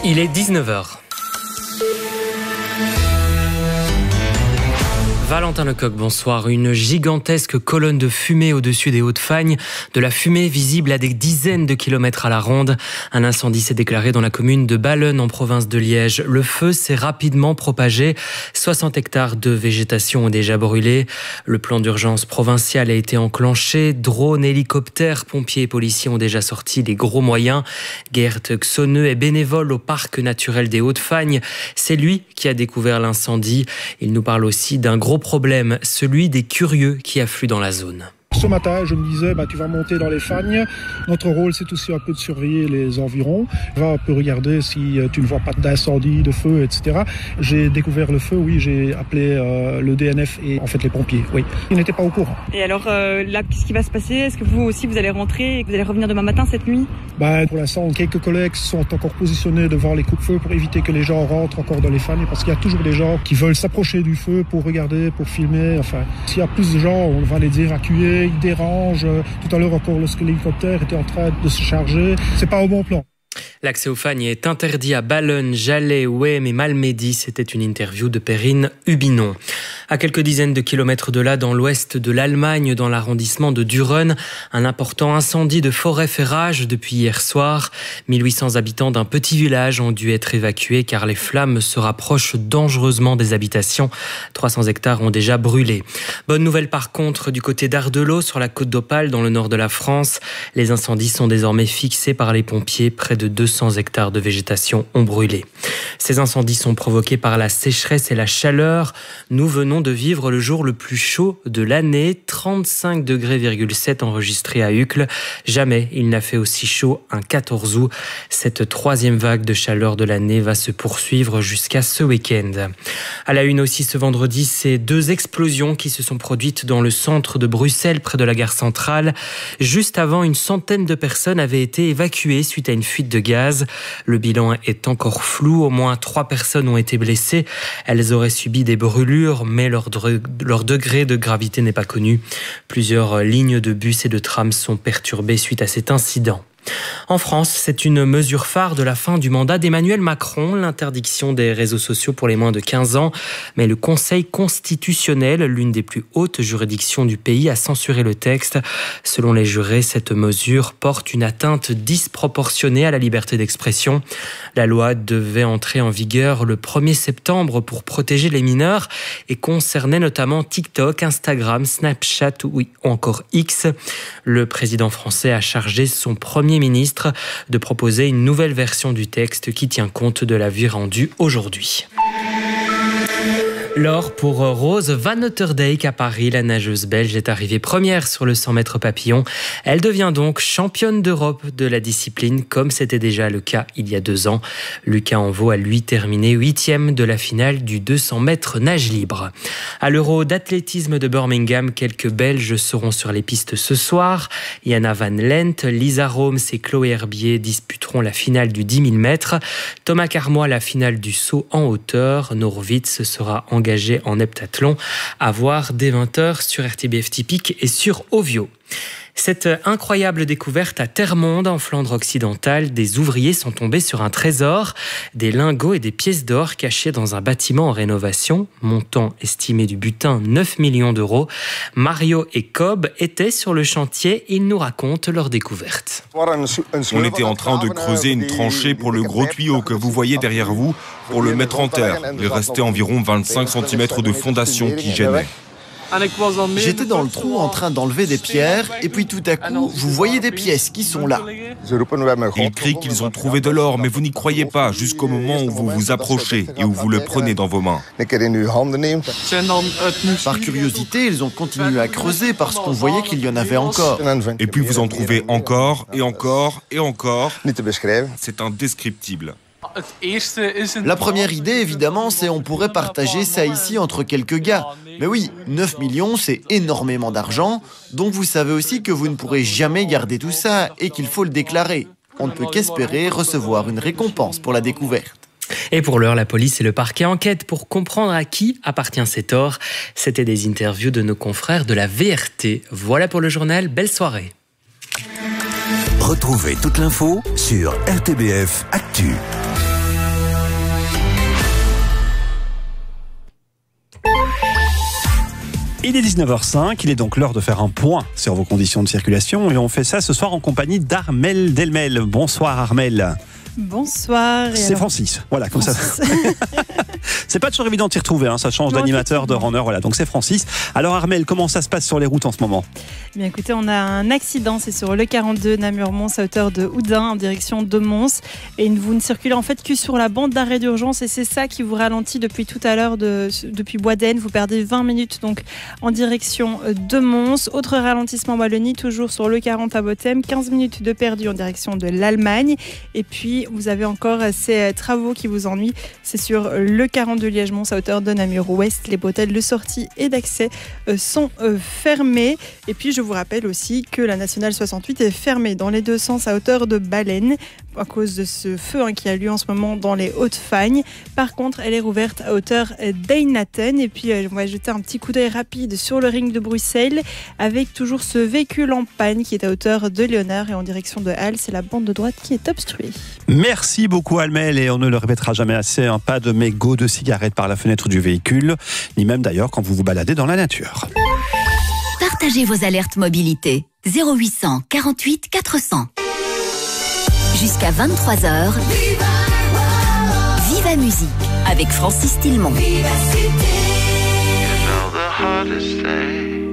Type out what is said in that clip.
Il est 19h. Valentin Lecoq, bonsoir. Une gigantesque colonne de fumée au-dessus des Hauts-de-Fagne. De la fumée visible à des dizaines de kilomètres à la ronde. Un incendie s'est déclaré dans la commune de Ballen en province de Liège. Le feu s'est rapidement propagé. 60 hectares de végétation ont déjà brûlé. Le plan d'urgence provincial a été enclenché. Drones, hélicoptères, pompiers et policiers ont déjà sorti des gros moyens. Gert Xonneux est bénévole au parc naturel des Hauts-de-Fagne. C'est lui qui a découvert l'incendie. Il nous parle aussi d'un gros problème, celui des curieux qui affluent dans la zone. Ce matin, je me disais, tu vas monter dans les fagnes. Notre rôle, c'est aussi un peu de surveiller les environs. Va un peu regarder si tu ne vois pas d'incendie, de feu, etc. J'ai découvert le feu, oui, j'ai appelé le DNF et en fait les pompiers, oui. Ils n'étaient pas au courant. Et alors là, qu'est-ce qui va se passer? Est-ce que vous aussi, vous allez rentrer et que vous allez revenir demain matin, cette nuit? Pour l'instant, quelques collègues sont encore positionnés devant les coupe-feux pour éviter que les gens rentrent encore dans les fagnes parce qu'il y a toujours des gens qui veulent s'approcher du feu pour regarder, pour filmer. Enfin, s'il y a plus de gens, on va les évacuer. Ils dérangent. Tout à l'heure encore, lorsque l'hélicoptère était en train de se charger, c'est pas au bon plan. L'accès aux fagnes est interdit à Ballen, Jalais, Ouem et Malmedy. C'était une interview de Perrine Hubinon. À quelques dizaines de kilomètres de là, dans l'ouest de l'Allemagne, dans l'arrondissement de Düren, un important incendie de forêt fait rage depuis hier soir. 1800 habitants d'un petit village ont dû être évacués car les flammes se rapprochent dangereusement des habitations. 300 hectares ont déjà brûlé. Bonne nouvelle par contre du côté d'Ardelot, sur la côte d'Opale, dans le nord de la France. Les incendies sont désormais fixés par les pompiers. Près de 200 hectares de végétation ont brûlé. Ces incendies sont provoqués par la sécheresse et la chaleur. Nous venons de vivre le jour le plus chaud de l'année, 35,7 degrés enregistrés à Uccle. Jamais il n'a fait aussi chaud un 14 août. Cette troisième vague de chaleur de l'année va se poursuivre jusqu'à ce week-end. À la une aussi ce vendredi, ces deux explosions qui se sont produites dans le centre de Bruxelles, près de la gare centrale. Juste avant, une centaine de personnes avaient été évacuées suite à une fuite de gaz. Le bilan est encore flou. Au moins 3 personnes ont été blessées. Elles auraient subi des brûlures, mais leur degré de gravité n'est pas connu. Plusieurs lignes de bus et de trams sont perturbées suite à cet incident. En France, c'est une mesure phare de la fin du mandat d'Emmanuel Macron, l'interdiction des réseaux sociaux pour les moins de 15 ans. Mais le Conseil constitutionnel, l'une des plus hautes juridictions du pays, a censuré le texte. Selon les jurés, cette mesure porte une atteinte disproportionnée à la liberté d'expression. La loi devait entrer en vigueur le 1er septembre pour protéger les mineurs et concernait notamment TikTok, Instagram, Snapchat ou encore X. Le président français a chargé son premier ministre de proposer une nouvelle version du texte qui tient compte de l'avis rendu aujourd'hui. L'or pour Rose Van Otterdijk à Paris. La nageuse belge est arrivée première sur le 100 mètres papillon. Elle devient donc championne d'Europe de la discipline, comme c'était déjà le cas il y a 2 ans. Lucas Envaux a lui terminé 8e de la finale du 200 mètres nage libre. À l'Euro d'athlétisme de Birmingham, quelques Belges seront sur les pistes ce soir. Jana Van Lent, Lisa Roms et Chloé Herbier disputeront la finale du 10 000 mètres. Thomas Carmois la finale du saut en hauteur. Norwitz sera engagé en heptathlon, à voir dès 20h sur RTBF Typique et sur Ovio. Cette incroyable découverte à Termonde, en Flandre occidentale, des ouvriers sont tombés sur un trésor, des lingots et des pièces d'or cachés dans un bâtiment en rénovation, montant estimé du butin 9 millions d'euros. Mario et Cobb étaient sur le chantier, ils nous racontent leur découverte. On était en train de creuser une tranchée pour le gros tuyau que vous voyez derrière vous, pour le mettre en terre. Il restait environ 25 cm de fondation qui gênait. J'étais dans le trou en train d'enlever des pierres et puis tout à coup, vous voyez des pièces qui sont là. Ils crient qu'ils ont trouvé de l'or, mais vous n'y croyez pas jusqu'au moment où vous vous approchez et où vous le prenez dans vos mains. Par curiosité, ils ont continué à creuser parce qu'on voyait qu'il y en avait encore. Et puis vous en trouvez encore et encore et encore. C'est indescriptible. La première idée, évidemment, c'est on pourrait partager ça ici entre quelques gars. Mais oui, 9 millions, c'est énormément d'argent. Donc vous savez aussi que vous ne pourrez jamais garder tout ça et qu'il faut le déclarer. On ne peut qu'espérer recevoir une récompense pour la découverte. Et pour l'heure, la police et le parquet enquêtent pour comprendre à qui appartient cet or. C'était des interviews de nos confrères de la VRT. Voilà pour le journal, belle soirée. Retrouvez toute l'info sur RTBF Actu. Il est 19h05, il est donc l'heure de faire un point sur vos conditions de circulation et on fait ça ce soir en compagnie d'Armelle Delmel. Bonsoir Armelle. Bonsoir. C'est Francis, voilà, comme ça. C'est pas toujours évident de s'y retrouver, ça change d'animateur, de runner, voilà, donc c'est Francis. Alors Armelle, comment ça se passe sur les routes en ce moment ? Bien écoutez, on a un accident, c'est sur le 42 Namur-Mons à hauteur de Houdin en direction de Mons et vous ne circulez en fait que sur la bande d'arrêt d'urgence et c'est ça qui vous ralentit depuis tout à l'heure, depuis Boisdaine. Vous perdez 20 minutes donc en direction de Mons. Autre ralentissement Wallonie, toujours sur le 40 à Bothème, 15 minutes de perdu en direction de l'Allemagne et puis vous avez encore ces travaux qui vous ennuient, c'est sur le 42 Liège-Mons à hauteur de Namur-Ouest. Les bretelles de sortie et d'accès sont fermées. Et puis je vous rappelle aussi que la nationale 68 est fermée dans les deux sens à hauteur de Baleine à cause de ce feu qui a lieu en ce moment dans les Hautes-Fagnes. Par contre, elle est rouverte à hauteur d'Eynatten. Et puis on va jeter un petit coup d'œil rapide sur le ring de Bruxelles avec toujours ce véhicule en panne qui est à hauteur de Léonard et en direction de Halle. C'est la bande de droite qui est obstruée. Merci beaucoup Armelle et on ne le répétera jamais assez, pas de mégots de cigarettes par la fenêtre du véhicule, ni même d'ailleurs quand vous vous baladez dans la nature. Partagez vos alertes mobilité 0800 48 400. Jusqu'à 23h, Viva Musique avec Francis Tillemont.